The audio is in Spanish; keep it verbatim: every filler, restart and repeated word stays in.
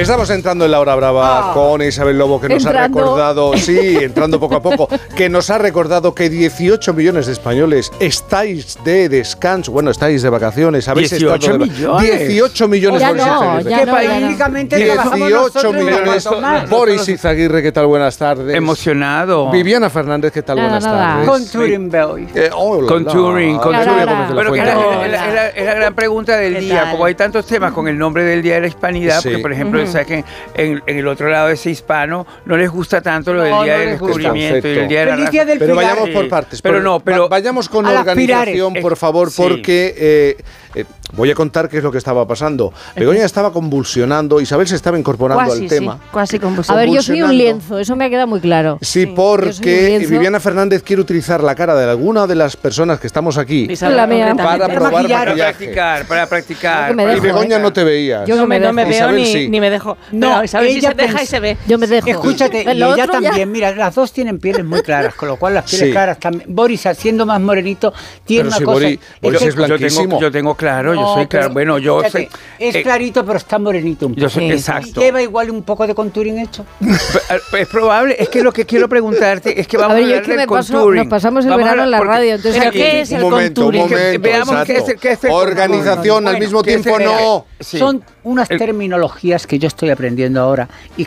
Estamos entrando en la hora brava ah, con Isabel Lobo, que nos entrando. ha recordado, sí, entrando poco a poco, que nos ha recordado que dieciocho millones de españoles estáis de descanso, bueno, estáis de vacaciones, habéis dieciocho estado de millones. dieciocho millones, ya Boris no, Izaguirre. Ya no, paísicamente dieciocho millones. Boris Izaguirre, ¿qué tal? Buenas tardes. Emocionado. Viviana Fernández, ¿qué tal? Nada, Buenas nada. tardes. Con Turing Bell. Eh, oh, con Turing, con Turing. Bueno, que es la, la, la, la gran pregunta del día. Como hay tantos temas con el nombre del Día de la Hispanidad, sí. porque por ejemplo, uh-huh. sabes que en, en el otro lado de ese hispano no les gusta tanto lo del no, Día no del Descubrimiento y el Día de la Raza. Del pero vayamos por partes. Pero por, no, pero vayamos con organización, por favor, sí. porque eh, eh, voy a contar qué es lo que estaba pasando. Begoña estaba convulsionando, Isabel se estaba incorporando cuasi, al tema. Sí, casi convulsionando. A ver, yo soy un lienzo, eso me ha quedado muy claro. Sí, porque Viviana Fernández quiere utilizar la cara de alguna de las personas que estamos aquí la mía, para probar para maquillaje. practicar, para practicar. Dejo, y Begoña ¿eh? no te veía. Yo no me, no me veo Isabel, ni, sí. ni me dejo. No, pero Isabel sí se deja pens- y se ve. Yo me dejo. Escúchate, y ella también, ya. mira, las dos tienen pieles muy claras, con lo cual las pieles sí. claras también. Boris, siendo más morenito, tiene pero una si cosa. Boris, Boris es, es blanquísimo. Yo tengo, yo tengo claro, no, yo soy claro. Bueno, yo fíjate, sé, es eh, clarito, pero está morenito un poco. Yo soy, sí. exacto. ¿Y lleva igual un poco de contouring hecho? Es probable, es que lo que quiero preguntarte es que vamos a, ver, a hablar del me contouring. Nos pasamos el vamos verano en la porque, radio, entonces ¿pero qué es el un momento, contouring? un momento, que, veamos qué es, el, qué es el organización bueno, al mismo tiempo el, no. Sí. Son unas el, terminologías que yo estoy aprendiendo ahora y